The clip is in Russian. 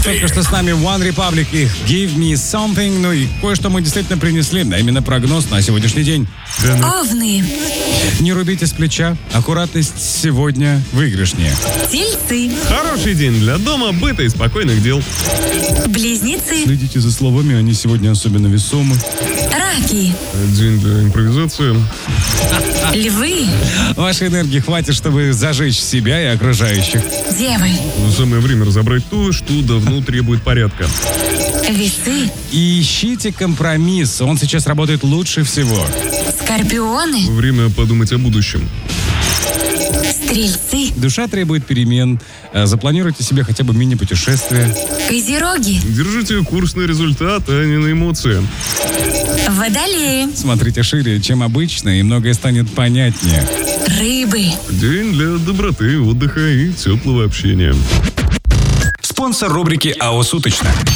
Только что с нами One Republic и Give Me Something. Ну и кое-что мы действительно принесли, а именно прогноз на сегодняшний день. Овны. Не рубите с плеча. Аккуратность сегодня выигрышнее. Тельцы. Хороший день для дома, быта и спокойных дел. Близнецы. Следите за словами, они сегодня особенно весомы. Раки. День для импровизации. Львы. Вашей энергии хватит, чтобы зажечь себя и окружающих. Девы. Самое время разобрать то, что давно требует порядка. Весы. И ищите компромисс, он сейчас работает лучше всего. Скорпионы. Время подумать о будущем. Стрельцы. Душа требует перемен. Запланируйте себе хотя бы мини-путешествие. Козероги. Держите курс на результат, а не на эмоции. Водолеи. Смотрите шире, чем обычно, и многое станет понятнее. Рыбы. День для доброты, отдыха и теплого общения. Спонсор рубрики «АО Суточно».